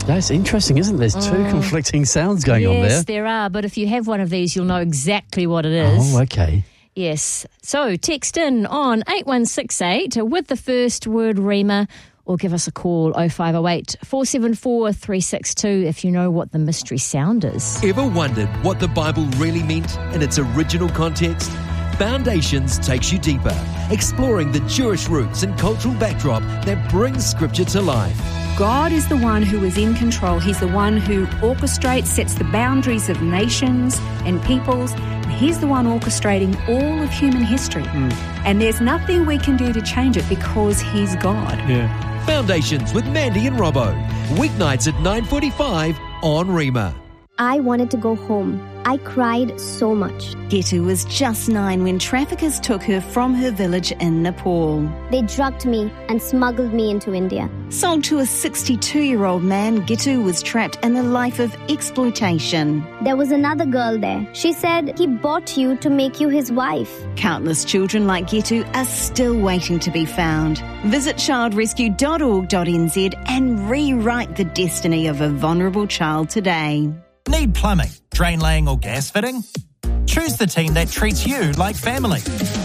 That's interesting, isn't there? There's two conflicting sounds going on there. Yes, there are. But if you have one of these, you'll know exactly what it is. Oh, okay. Yes. So text in on 8168 with the first word Rima, or give us a call 0508 474 362 if you know what the mystery sound is. Ever wondered what the Bible really meant in its original context? Foundations takes you deeper, exploring the Jewish roots and cultural backdrop that brings Scripture to life. God is the one who is in control. He's the one who orchestrates, sets the boundaries of nations and peoples. He's the one orchestrating all of human history. And there's nothing we can do to change it because He's God. Yeah. Foundations with Mandy and Robbo. Weeknights at 9:45 on Rima. I wanted to go home. I cried so much. Gitu was just 9 when traffickers took her from her village in Nepal. They drugged me and smuggled me into India. Sold to a 62-year-old man, Gitu was trapped in a life of exploitation. There was another girl there. She said he bought you to make you his wife. Countless children like Gitu are still waiting to be found. Visit childrescue.org.nz and rewrite the destiny of a vulnerable child today. Need plumbing, drain laying or gas fitting? Choose the team that treats you like family.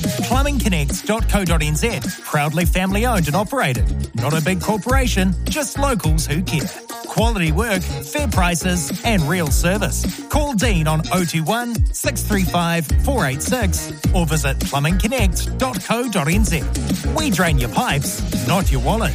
Plumbingconnects.co.nz, proudly family owned and operated. Not a big corporation, just locals who care. Quality work, fair prices and real service. Call Dean on 021 635 486 or visit plumbingconnect.co.nz. We drain your pipes, not your wallet.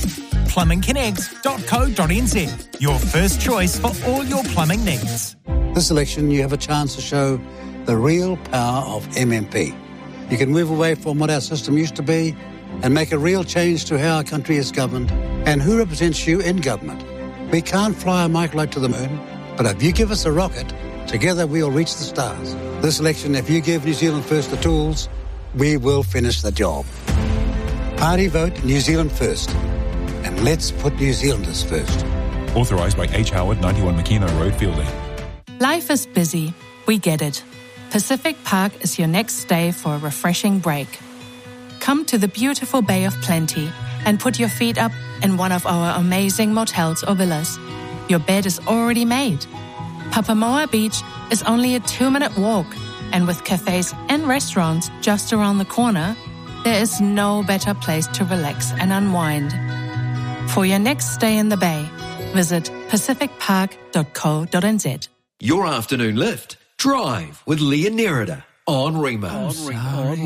plumbingconnect.co.nz, your first choice for all your plumbing needs. This election, you have a chance to show the real power of MMP. You can move away from what our system used to be and make a real change to how our country is governed and who represents you in government. We can't fly a microlight to the moon, but if you give us a rocket, together we'll reach the stars. This election, if you give New Zealand First the tools, we will finish the job. Party vote New Zealand First. And let's put New Zealanders first. Authorised by H. Howard, 91 McKenna Road, Fielding. Life is busy. We get it. Pacific Park is your next stay for a refreshing break. Come to the beautiful Bay of Plenty and put your feet up in one of our amazing motels or villas. Your bed is already made. Papamoa Beach is only a 2-minute walk, and with cafes and restaurants just around the corner, there is no better place to relax and unwind. For your next stay in the Bay, visit pacificpark.co.nz. Your afternoon lift. Drive with Leah Nerida on Rima.